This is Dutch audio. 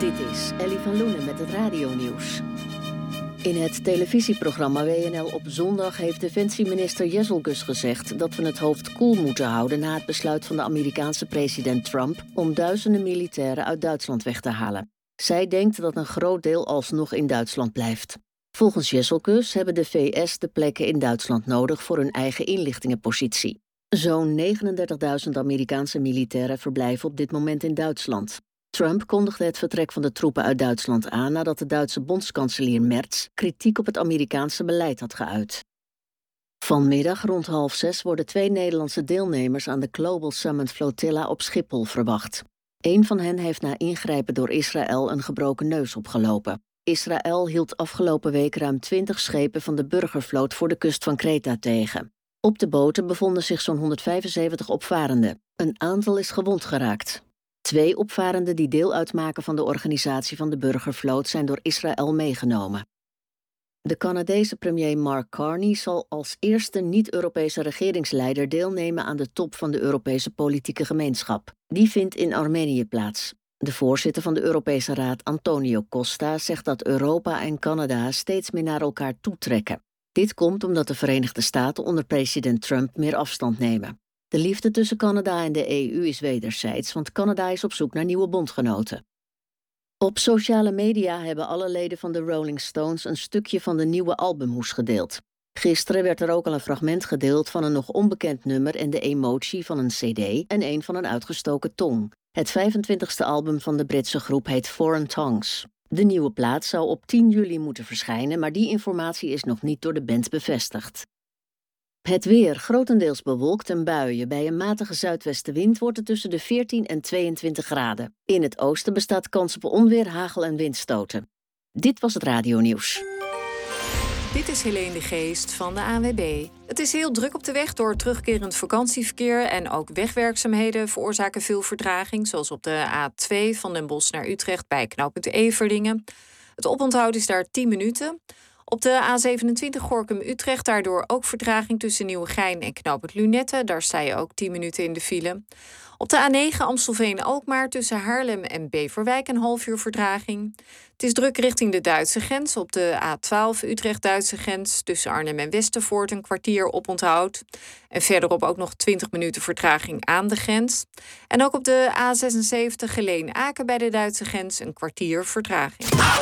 Dit is Ellie van Loenen met het radionieuws. In het televisieprogramma WNL op zondag heeft defensieminister Jezelgus gezegd dat we het hoofd koel moeten houden na het besluit van de Amerikaanse president Trump om duizenden militairen uit Duitsland weg te halen. Zij denkt dat een groot deel alsnog in Duitsland blijft. Volgens Jezelgus hebben de VS de plekken in Duitsland nodig voor hun eigen inlichtingenpositie. Zo'n 39.000 Amerikaanse militairen verblijven op dit moment in Duitsland. Trump kondigde het vertrek van de troepen uit Duitsland aan nadat de Duitse bondskanselier Merz kritiek op het Amerikaanse beleid had geuit. Vanmiddag rond 5:30 worden 2 Nederlandse deelnemers aan de Global Summit Flotilla op Schiphol verwacht. Eén van hen heeft na ingrijpen door Israël een gebroken neus opgelopen. Israël hield afgelopen week ruim 20 schepen van de burgervloot voor de kust van Kreta tegen. Op de boten bevonden zich zo'n 175 opvarenden. Een aantal is gewond geraakt. 2 opvarenden die deel uitmaken van de organisatie van de burgervloot zijn door Israël meegenomen. De Canadese premier Mark Carney zal als eerste niet-Europese regeringsleider deelnemen aan de top van de Europese politieke gemeenschap. Die vindt in Armenië plaats. De voorzitter van de Europese Raad, Antonio Costa, zegt dat Europa en Canada steeds meer naar elkaar toetrekken. Dit komt omdat de Verenigde Staten onder president Trump meer afstand nemen. De liefde tussen Canada en de EU is wederzijds, want Canada is op zoek naar nieuwe bondgenoten. Op sociale media hebben alle leden van de Rolling Stones een stukje van de nieuwe albumhoes gedeeld. Gisteren werd er ook al een fragment gedeeld van een nog onbekend nummer en de emoji van een cd en een van een uitgestoken tong. Het 25e album van de Britse groep heet Foreign Tongues. De nieuwe plaat zou op 10 juli moeten verschijnen, maar die informatie is nog niet door de band bevestigd. Het weer, grotendeels bewolkt en buien. Bij een matige zuidwestenwind wordt het tussen de 14 en 22 graden. In het oosten bestaat kans op onweer, hagel en windstoten. Dit was het radionieuws. Dit is Helene de Geest van de ANWB. Het is heel druk op de weg door terugkerend vakantieverkeer en ook wegwerkzaamheden veroorzaken veel vertraging, zoals op de A2 van Den Bosch naar Utrecht bij knooppunt Everdingen. Het oponthoud is daar 10 minuten. Op de A27 Gorinchem-Utrecht daardoor ook vertraging tussen Nieuwegein en knooppunt Lunette. Daar sta je ook 10 minuten in de file. Op de A9 Amstelveen-Alkmaar tussen Haarlem en Beverwijk een half uur vertraging. Het is druk richting de Duitse grens. Op de A12 Utrecht-Duitse grens tussen Arnhem en Westervoort een kwartier oponthoud. En verderop ook nog 20 minuten vertraging aan de grens. En ook op de A76 Geleen-Aken bij de Duitse grens een kwartier vertraging.